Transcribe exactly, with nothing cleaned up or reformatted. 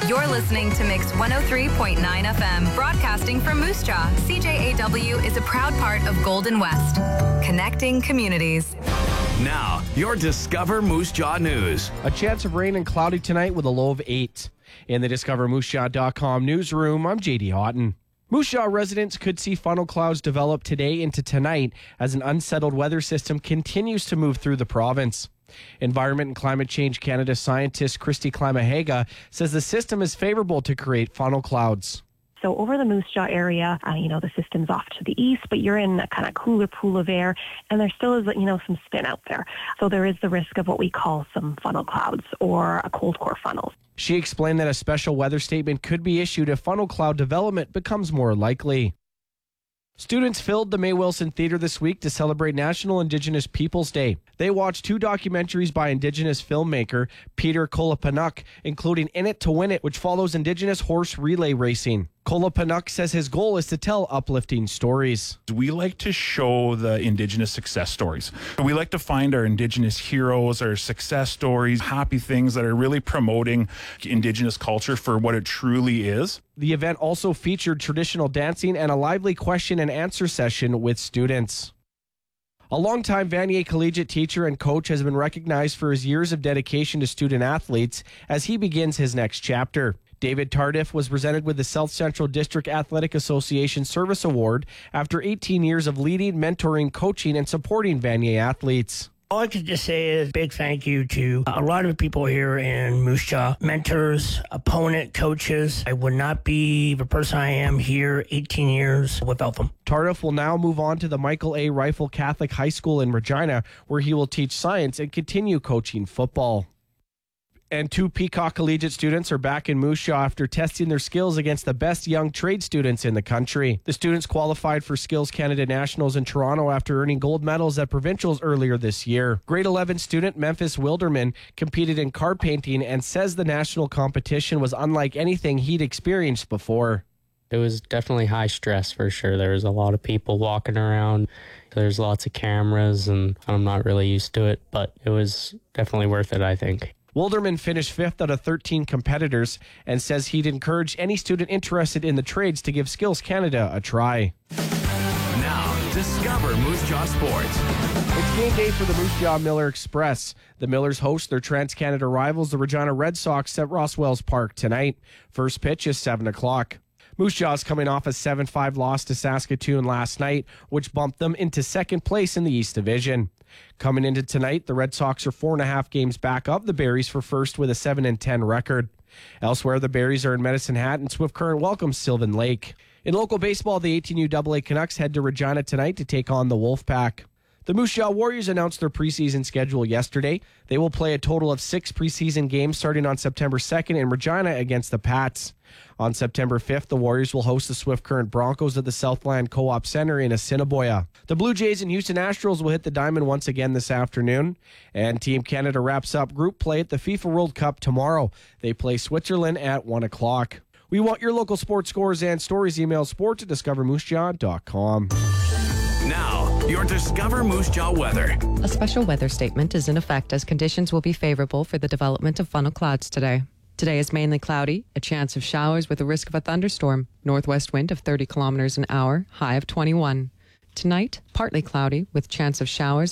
You're listening to Mix one oh three point nine F M, broadcasting from Moose Jaw. C J A W is a proud part of Golden West, connecting communities. Now, your Discover Moose Jaw news. A chance of rain and cloudy tonight with a low of eight. In the Discover Moose Jaw dot com newsroom, I'm J D Houghton. Moose Jaw residents could see funnel clouds develop today into tonight as an unsettled weather system continues to move through the province. Environment and Climate Change Canada scientist Christy Klamahaga says the system is favorable to create funnel clouds. So over the Moose Jaw area, uh, you know, the system's off to the east, but you're in a kind of cooler pool of air, and there still is, you know, some spin out there. So there is the risk of what we call some funnel clouds or a cold core funnel. She explained that a special weather statement could be issued if funnel cloud development becomes more likely. Students filled the May Wilson Theatre this week to celebrate National Indigenous Peoples Day. They watched two documentaries by Indigenous filmmaker Peter Kolapanuk, including In It to Win It, which follows Indigenous horse relay racing. Kolapanuk says his goal is to tell uplifting stories. We like to show the Indigenous success stories. We like to find our Indigenous heroes, our success stories, happy things that are really promoting Indigenous culture for what it truly is. The event also featured traditional dancing and a lively question and answer session with students. A longtime Vanier collegiate teacher and coach has been recognized for his years of dedication to student athletes as he begins his next chapter. David Tardif was presented with the South Central District Athletic Association Service Award after eighteen years of leading, mentoring, coaching, and supporting Vanier athletes. All I can just say is big thank you to a lot of people here in Moose Jaw, mentors, opponent, coaches. I would not be the person I am here eighteen years without them. Tardif will now move on to the Michael A. Rifle Catholic High School in Regina, where he will teach science and continue coaching football. And two Peacock Collegiate students are back in Moose Jaw after testing their skills against the best young trade students in the country. The students qualified for Skills Canada Nationals in Toronto after earning gold medals at provincials earlier this year. Grade eleven student Memphis Wilderman competed in car painting and says the national competition was unlike anything he'd experienced before. It was definitely high stress for sure. There was a lot of people walking around. There's lots of cameras, and I'm not really used to it, but it was definitely worth it, I think. Wilderman finished fifth out of thirteen competitors and says he'd encourage any student interested in the trades to give Skills Canada a try. Now, discover Moose Jaw Sports. It's game day for the Moose Jaw Miller Express. The Millers host their Trans-Canada rivals, the Regina Red Sox, at Rosswells Park tonight. First pitch is seven o'clock. Moose Jaw is coming off a seven five loss to Saskatoon last night, which bumped them into second place in the East Division. Coming into tonight, the Red Sox are four and a half games back of the Berries for first with a seven and ten record. Elsewhere, the Berries are in Medicine Hat, and Swift Current welcomes Sylvan Lake. In local baseball, the eighteen U double A Canucks head to Regina tonight to take on the Wolfpack. The Moose Jaw Warriors announced their preseason schedule yesterday. They will play a total of six preseason games starting on September second in Regina against the Pats. On September fifth, the Warriors will host the Swift Current Broncos at the Southland Co-op Center in Assiniboia. The Blue Jays and Houston Astros will hit the diamond once again this afternoon. And Team Canada wraps up group play at the FIFA World Cup tomorrow. They play Switzerland at one o'clock. We want your local sports scores and stories. Email sports at discover moose jaw dot com. Now, your Discover Moose Jaw weather. A special weather statement is in effect as conditions will be favorable for the development of funnel clouds today. Today is mainly cloudy, a chance of showers with a risk of a thunderstorm. Northwest wind of thirty kilometers an hour, high of twenty-one. Tonight, partly cloudy with chance of showers